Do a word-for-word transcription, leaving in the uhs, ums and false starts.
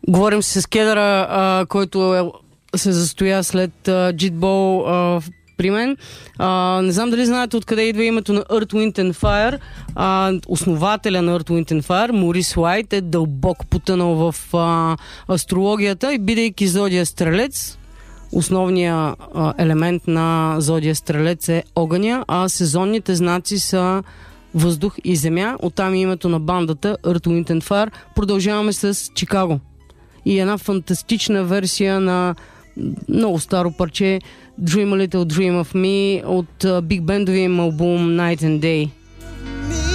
Говорим с Кедъра, а, който е, се застоя след Джитбол при мен. А, не знам дали знаете откъде идва името на Earth, Wind and Fire. А, основателя на Earth, Wind and Fire, Морис Уайт, е дълбоко потънал в а, астрологията и бидейки зодия Стрелец, основният а, елемент на зодия Стрелец е огъня, а сезонните знаци са въздух и земя. Оттам е името на бандата Earth, Wind and Fire. Продължаваме с Чикаго. И една фантастична версия на много старо парче Dream a Little Dream of Me от биг бендовия им албум Night and Day.